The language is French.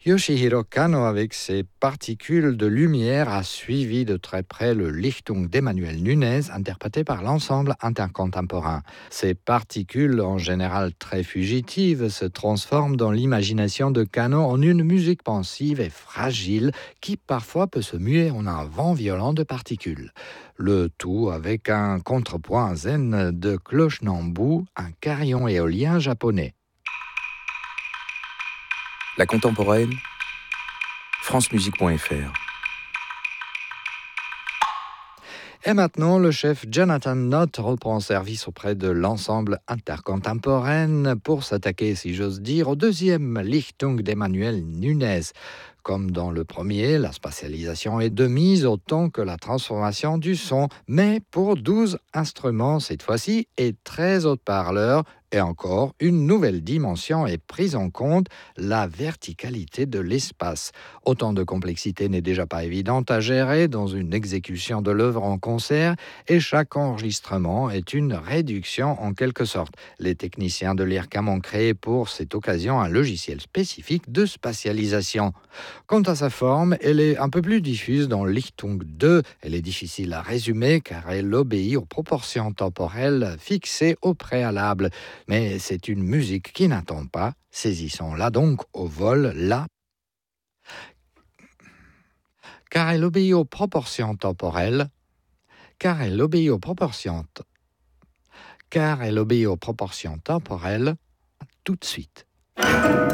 Yoshihiro Kano, avec ses particules de lumière, a suivi de très près le Lichtung d'Emmanuel Nunez, interprété par l'ensemble intercontemporain. Ces particules, en général très fugitives, se transforment dans l'imagination de Kano en une musique pensive et fragile qui parfois peut se muer en un vent violent de particules. Le tout avec un contrepoint zen de cloche-nambu, un carillon éolien japonais. La contemporaine, francemusique.fr. Et maintenant, le chef Jonathan Knott reprend service auprès de l'ensemble intercontemporain pour s'attaquer, si j'ose dire, au deuxième Lichtung d'Emmanuel Nunez. Comme dans le premier, la spatialisation est de mise autant que la transformation du son, mais pour 12 instruments cette fois-ci et 13 haut-parleurs. Et encore, une nouvelle dimension est prise en compte, la verticalité de l'espace. Autant de complexité n'est déjà pas évidente à gérer dans une exécution de l'œuvre en concert, et chaque enregistrement est une réduction en quelque sorte. Les techniciens de l'IRCAM ont créé pour cette occasion un logiciel spécifique de spatialisation. Quant à sa forme, elle est un peu plus diffuse dans Lichtung 2. Elle est difficile à résumer car elle obéit aux proportions temporelles fixées au préalable. Mais c'est une musique qui n'attend pas. Saisissons-la donc au vol, là. Car elle obéit aux proportions temporelles. Car elle obéit aux proportions. Car elle obéit aux proportions temporelles. Tout de suite.